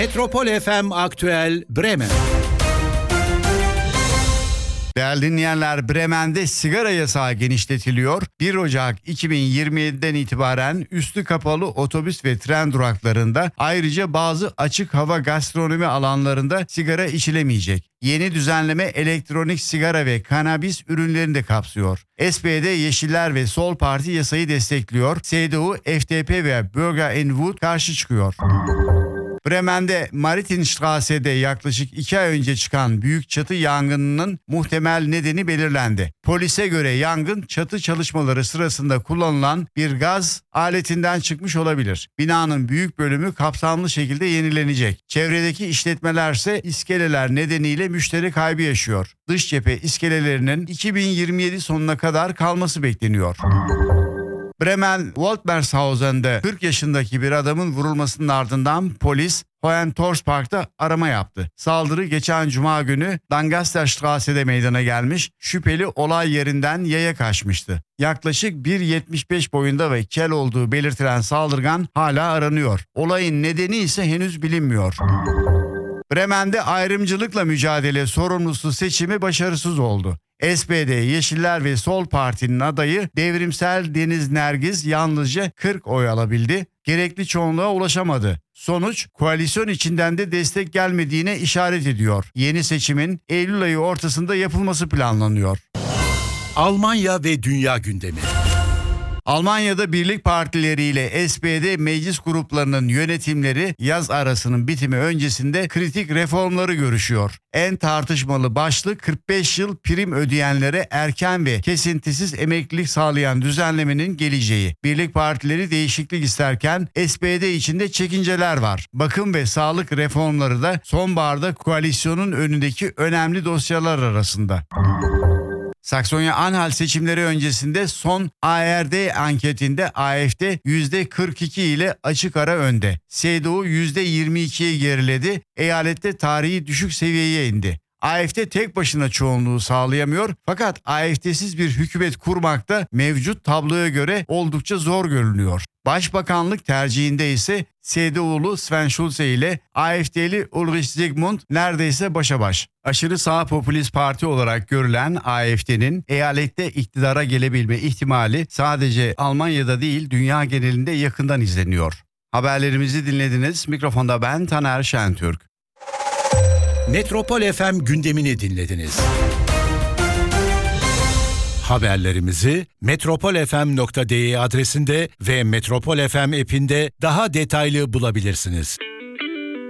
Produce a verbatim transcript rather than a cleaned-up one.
Metropol F M Aktüel Bremen. Değerli dinleyenler, Bremen'de sigara yasağı genişletiliyor. bir Ocak iki bin yirmi yedi'den itibaren üstü kapalı otobüs ve tren duraklarında, ayrıca bazı açık hava gastronomi alanlarında sigara içilemeyecek. Yeni düzenleme elektronik sigara ve kanabis ürünlerini de kapsıyor. S P D, Yeşiller ve Sol Parti yasayı destekliyor. C D U, F D P ve Bürger en Wood karşı çıkıyor. Bremen'de Marienstrasse'de yaklaşık iki ay önce çıkan büyük çatı yangınının muhtemel nedeni belirlendi. Polise göre yangın çatı çalışmaları sırasında kullanılan bir gaz aletinden çıkmış olabilir. Binanın büyük bölümü kapsamlı şekilde yenilenecek. Çevredeki işletmelerse iskeleler nedeniyle müşteri kaybı yaşıyor. Dış cephe iskelelerinin iki bin yirmi yedi sonuna kadar kalması bekleniyor. Bremen Waldmershausen'de kırk yaşındaki bir adamın vurulmasının ardından polis Hohentorfspark'ta arama yaptı. Saldırı geçen cuma günü Lancasterstrasse'de meydana gelmiş, şüpheli olay yerinden yaya kaçmıştı. Yaklaşık bir yetmiş beş boyunda ve kel olduğu belirtilen saldırgan hala aranıyor. Olayın nedeni ise henüz bilinmiyor. Bremen'de ayrımcılıkla mücadele sorumlusu seçimi başarısız oldu. S P D, Yeşiller ve Sol Parti'nin adayı Devrimsel Deniz Nergiz yalnızca kırk oy alabildi. Gerekli çoğunluğa ulaşamadı. Sonuç, koalisyon içinden de destek gelmediğine işaret ediyor. Yeni seçimin Eylül ayı ortasında yapılması planlanıyor. Almanya ve dünya gündemi. Almanya'da birlik partileriyle S P D meclis gruplarının yönetimleri yaz arasının bitimi öncesinde kritik reformları görüşüyor. En tartışmalı başlık kırk beş yıl prim ödeyenlere erken ve kesintisiz emeklilik sağlayan düzenlemenin geleceği. Birlik partileri değişiklik isterken S P D içinde çekinceler var. Bakım ve sağlık reformları da sonbaharda koalisyonun önündeki önemli dosyalar arasında. Saksonya-Anhalt seçimleri öncesinde son A R D anketinde A F D yüzde kırk iki ile açık ara önde. C D U yüzde yirmi ikiye geriledi. Eyalette tarihi düşük seviyeye indi. A F D tek başına çoğunluğu sağlayamıyor, fakat A F D'siz bir hükümet kurmak da mevcut tabloya göre oldukça zor görünüyor. Başbakanlık tercihinde ise C D U'lu Sven Schulze ile A F D'li Ulrich Zygmunt neredeyse başa baş. Aşırı sağ popülist parti olarak görülen A F D'nin eyalette iktidara gelebilme ihtimali sadece Almanya'da değil, dünya genelinde yakından izleniyor. Haberlerimizi dinlediniz. Mikrofonda ben Taner Şentürk. Metropol F M gündemini dinlediniz. Haberlerimizi metropol f m nokta d e adresinde ve Metropol F M app'inde daha detaylı bulabilirsiniz.